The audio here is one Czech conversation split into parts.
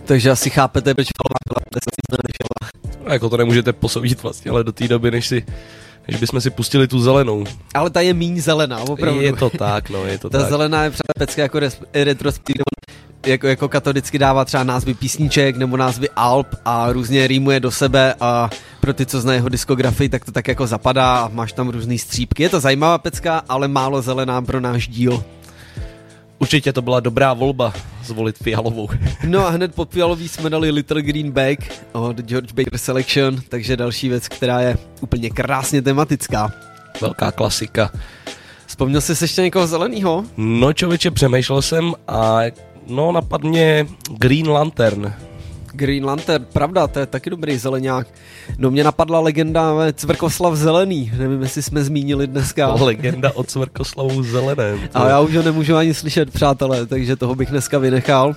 Takže asi chápete, proč Jako to nemůžete posoudit vlastně, ale do té doby, než bychom si pustili tu zelenou. Ale ta je míň zelená, opravdu. Je to tak, no, je to ta tak. Zelená je třeba pecka jako retrospektivní, jako katolicky dává třeba názvy písniček nebo názvy alb a různě rýmuje do sebe a pro ty, co znají jeho diskografii, tak to tak jako zapadá a máš tam různý střípky. Je to zajímavá pecka, ale málo zelená pro náš díl. Určitě to byla dobrá volba zvolit fialovou. No a hned po fialový jsme dali Little Green Bag od George Baker Selection, takže další věc, která je úplně krásně tematická. Velká klasika. Vzpomněl jsi ještě někoho zelenýho? No člověče, přemýšlel jsem a no napadně Green Lantern. Green Lantern, pravda, to je taky dobrý zeleňák. No mě napadla legenda Cvrkoslav Zelený, nevím, jestli jsme zmínili dneska. Legenda o Cvrkoslavu Zeleném. A já už ho nemůžu ani slyšet, přátelé, takže toho bych dneska vynechal.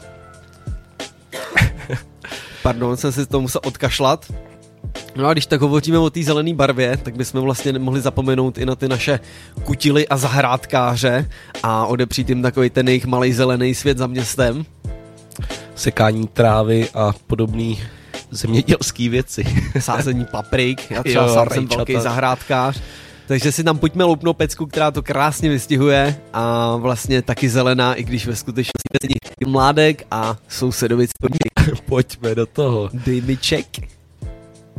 Pardon, jsem si to musel odkašlat. No a když tak hovoříme o té zelené barvě, tak bychom vlastně nemohli zapomenout i na ty naše kutily a zahrádkáře a odepřít jim takový ten jejich malej zelený svět za městem. Sekání trávy a podobné zemědělské věci. Sázení paprik, já třeba sám jsem velký zahrádkář. Takže si tam pojďme loupnout pecku, která to krásně vystihuje a vlastně taky zelená, i když ve skutečnosti je mládek a sousedovic. Pojďme do toho. Dej mi check.